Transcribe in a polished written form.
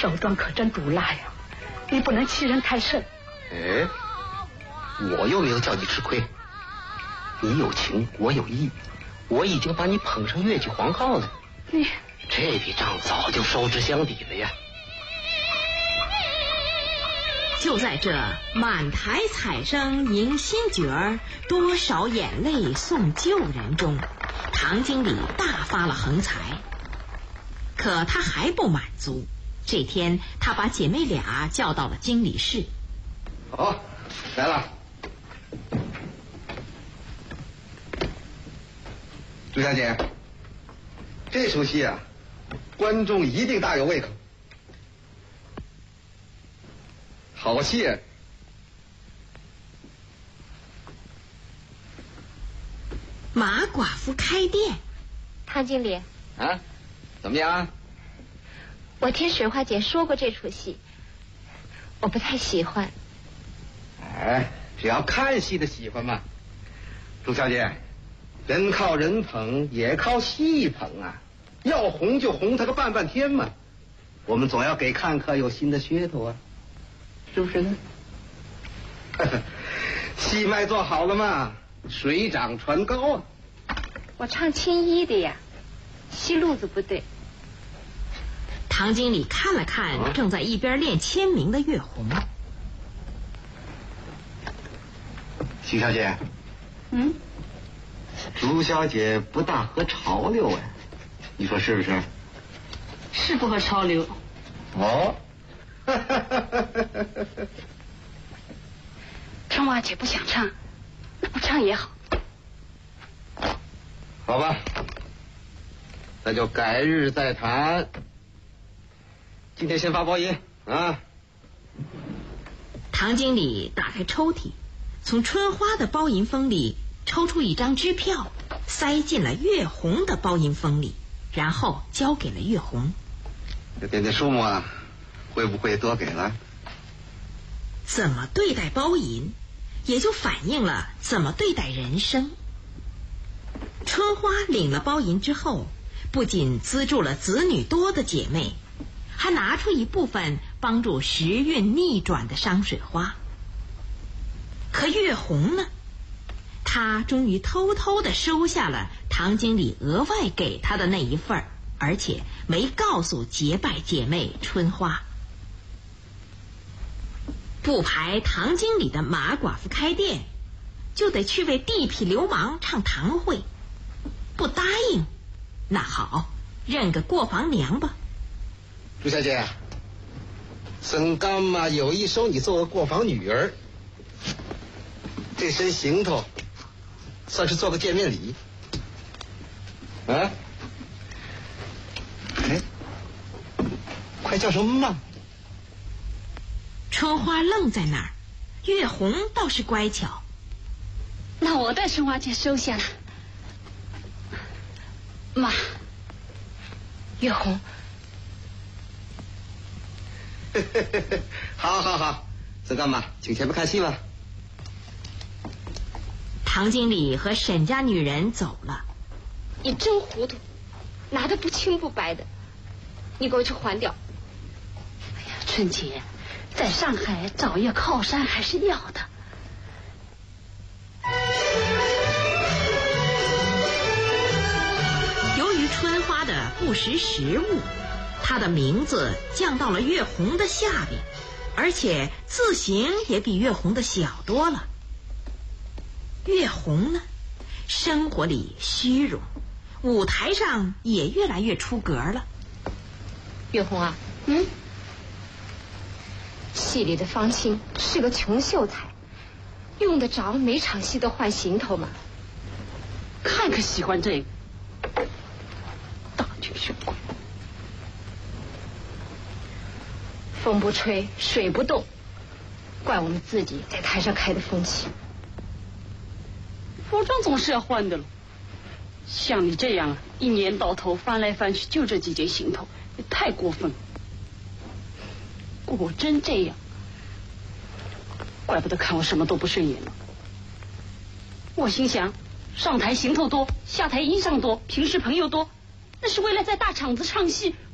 少庄可真毒辣呀，你不能欺人太甚。 哎，我又没有叫你吃亏，你有情我有义，我已经把你捧上越级皇后了， 你这笔账早就收之相抵了呀。 就在这满台彩声迎新角儿，多少眼泪送旧人中，唐经理大发了横财。可他还不满足，这天他把姐妹俩叫到了经理室。 好，来了。朱小姐，这出戏啊，观众一定大有胃口。好戏啊！ 马寡妇开店。 唐经理啊，怎么样？ 我听水花姐说过这出戏，我不太喜欢。 哎，只要看戏的喜欢嘛。朱小姐，人靠人捧，也靠戏捧啊。要红就红它个半半天嘛。我们总要给看客有新的噱头啊，是不是呢？戏脉做好了嘛，水涨船高啊。 我唱青衣的呀，戏路子不对。 唐经理看了看正在一边练签名的月红。 徐小姐，朱小姐不大合潮流哎，你说是不是？ 是不合潮流。 哦， 春花姐不想唱，那不唱也好。 好吧，那就改日再谈。今天先发包银啊。 唐经理打开抽屉，从春花的包银封里抽出一张支票，塞进了月红的包银封里，然后交给了月红。 这点数目啊，会不会多给了？ 怎么对待包银，也就反映了怎么对待人生。春花领了包银之后，不仅资助了子女多的姐妹，还拿出一部分帮助时运逆转的商水花。可月红呢，她终于偷偷地收下了唐经理额外给她的那一份，而且没告诉结拜姐妹春花。不排唐经理的马寡妇开店，就得去为地痞流氓唱堂会。不答应，那好，认个过房娘吧。 朱小姐，沈干嘛有意收你做个过房女儿，这身行头算是做个见面礼啊。哎，快叫什么嘛？ 春花愣在那儿，月红倒是乖巧。 那我代春花姐收下了。妈，月红。 好好好，沈干嘛，请前面看戏吧。 唐经理和沈家女人走了。 你真糊涂，拿的不清不白的，你给我去还掉。 哎呀，春姐，在上海找一个靠山还是要的。 由于春花的不识时务，她的名字降到了月红的下边，而且字形也比月红的小多了。月红呢，生活里虚荣，舞台上也越来越出格了。 月红啊，戏里的方青是个穷秀才，用得着每场戏都换行头吗？ 看可喜欢这个，大绝学鬼。风不吹，水不动，怪我们自己在台上开的风气。服装总是要换的了，像你这样一年到头翻来翻去就这几件行头，也太过分了。果真这样，怪不得看我什么都不顺眼了。我心想，上台行头多，下台衣裳多，平时朋友多，那是为了在大场子唱戏